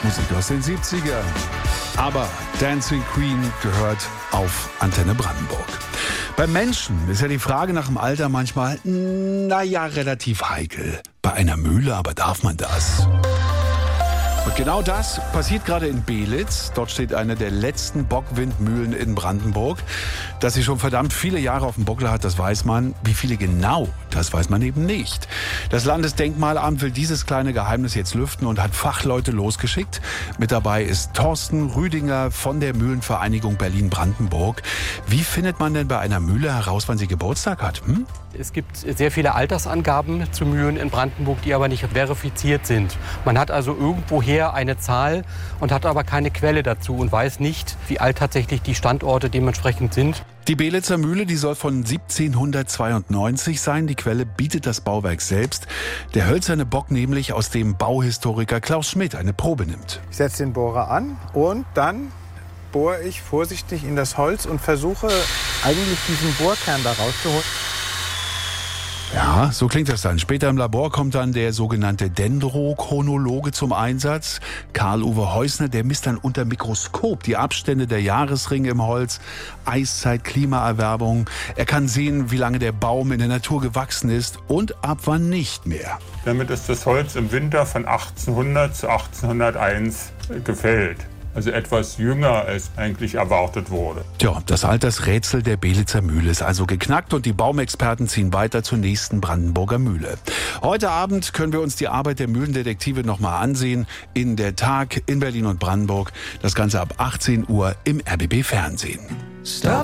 Musik aus den 70ern. Aber Dancing Queen gehört auf Antenne Brandenburg. Beim Menschen ist ja die Frage nach dem Alter manchmal, relativ heikel. Bei einer Mühle aber darf man das. Und genau das passiert gerade in Beelitz. Dort steht eine der letzten Bockwindmühlen in Brandenburg. Dass sie schon verdammt viele Jahre auf dem Buckel hat, das weiß man. Wie viele genau, das weiß man eben nicht. Das Landesdenkmalamt will dieses kleine Geheimnis jetzt lüften und hat Fachleute losgeschickt. Mit dabei ist Thorsten Rüdinger von der Mühlenvereinigung Berlin-Brandenburg. Wie findet man denn bei einer Mühle heraus, wann sie Geburtstag hat? Es gibt sehr viele Altersangaben zu Mühlen in Brandenburg, die aber nicht verifiziert sind. Man hat also irgendwoher eine Zahl und hat aber keine Quelle dazu und weiß nicht, wie alt tatsächlich die Standorte dementsprechend sind. Die Beelitzer Mühle, die soll von 1792 sein. Die Quelle bietet das Bauwerk selbst. Der hölzerne Bock nämlich, aus dem Bauhistoriker Klaus Schmidt eine Probe nimmt. Ich setze den Bohrer an und dann bohre ich vorsichtig in das Holz und versuche eigentlich diesen Bohrkern da rauszuholen. Ja, so klingt das dann. Später im Labor kommt dann der sogenannte Dendrochronologe zum Einsatz. Karl-Uwe Heusner, der misst dann unter Mikroskop die Abstände der Jahresringe im Holz, Eiszeit, Klimaerwärmung. Er kann sehen, wie lange der Baum in der Natur gewachsen ist und ab wann nicht mehr. Damit ist das Holz im Winter von 1800 zu 1801 gefällt. Also etwas jünger, als eigentlich erwartet wurde. Tja, das Altersrätsel der Beelitzer Mühle ist also geknackt und die Baumexperten ziehen weiter zur nächsten Brandenburger Mühle. Heute Abend können wir uns die Arbeit der Mühlendetektive nochmal ansehen. In der Tag in Berlin und Brandenburg. Das Ganze ab 18 Uhr im RBB Fernsehen. Stop